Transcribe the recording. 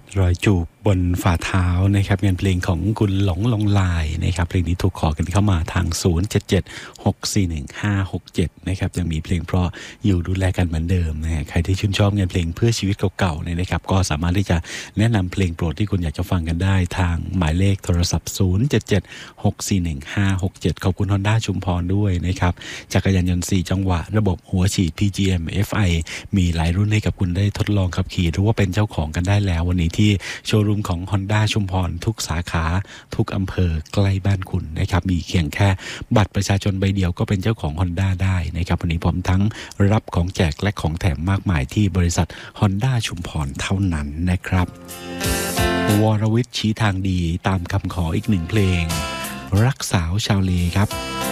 รอยจูบบนฝ่าเท้านะครับงานเพลงของคุณหลงลงลายนะครับเพลงนี้ถูกขอกันเข้ามาทาง0776415567นะครับยังมีเพลงเพราะอยู่ดูแลกันเหมือนเดิมนะฮะใครที่ชื่นชอบงานเพลงเพื่อชีวิตเก่าๆเนี่ยนะครับก็สามารถที่จะแนะนำเพลงโปรดที่คุณอยากจะฟังกันได้ทางหมายเลขโทรศัพท์0776415567ขอบคุณ Honda ชุมพรด้วยนะครับจักรยานยนต์4จังหวะระบบหัวฉีด PGM FI มีหลายรุ่นให้กับคุณได้ทดลองขับขี่หรือว่าเป็นเจ้าของกันได้แล้ววันนี้ที่โชว์รูมของ Honda ชุมพรทุกสาขาทุกอำเภอใกล้บ้านคุณนะครับมีเพียงแค่บัตรประชาชนใบเดียวก็เป็นเจ้าของ Honda ได้นะครับวันนี้ผมทั้งรับของแจกและของแถมมากมายที่บริษัท Honda ชุมพรเท่านั้นนะครับวรวิทย์ชี้ทางดีตามคำขออีกหนึ่งเพลงรักสาวชาวเลครับ